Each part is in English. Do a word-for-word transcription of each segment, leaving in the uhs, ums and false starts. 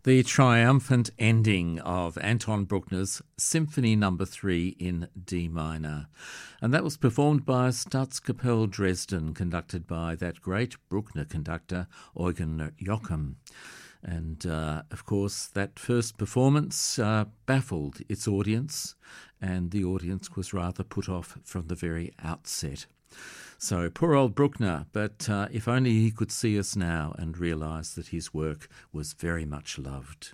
The triumphant ending of Anton Bruckner's Symphony Number three in D minor. And that was performed by Staatskapelle Dresden, conducted by that great Bruckner conductor, Eugen Joachim. And, uh, of course, that first performance uh, baffled its audience, and the audience was rather put off from the very outset. So, poor old Bruckner, but uh, if only he could see us now and realise that his work was very much loved.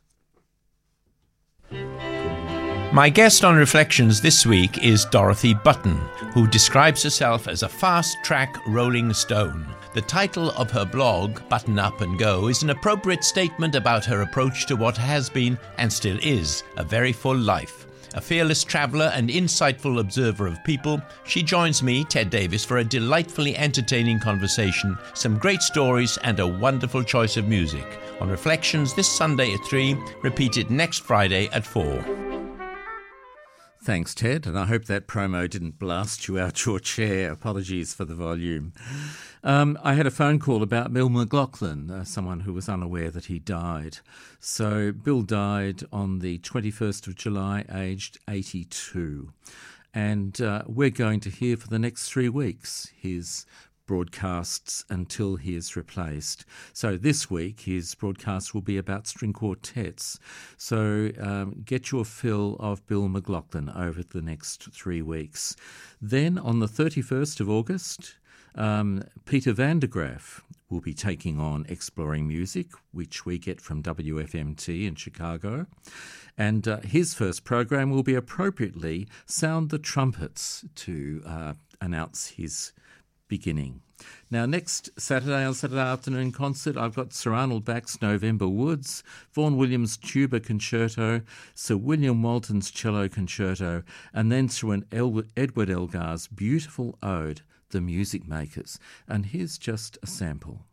My guest on Reflections this week is Dorothy Button, who describes herself as a fast-track rolling stone. The title of her blog, Button Up and Go, is an appropriate statement about her approach to what has been, and still is, a very full life. A fearless traveller and insightful observer of people, she joins me, Ted Davis, for a delightfully entertaining conversation, some great stories and a wonderful choice of music. On Reflections this Sunday at three, repeated next Friday at four. Thanks, Ted, and I hope that promo didn't blast you out your chair. Apologies for the volume. Um, I had a phone call about Bill McLaughlin, uh, someone who was unaware that he died. So Bill died on the twenty-first of July, aged eighty-two. And uh, we're going to hear for the next three weeks his broadcasts until he is replaced. So this week his broadcast will be about string quartets. So um, get your fill of Bill McLaughlin over the next three weeks. Then on the thirty-first of August, um, Peter van der Graaf will be taking on Exploring Music, which we get from W F M T in Chicago. And uh, his first program will be appropriately Sound the Trumpets to uh, announce his beginning. Now, next Saturday on Saturday Afternoon Concert, I've got Sir Arnold Back's November Woods, Vaughan Williams' Tuba Concerto, Sir William Walton's Cello Concerto, and then Sir Edward Elgar's beautiful ode, The Music Makers. And here's just a sample.